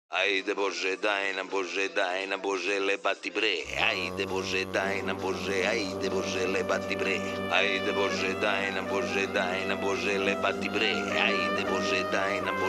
Haide Bože, dajna Bože, lebati bre. Haide Bože, dajna Bože, haide Bože, lebati bre. Haide Bože, dajna Bože, lebati bre. Haide Bože, dajna Bože.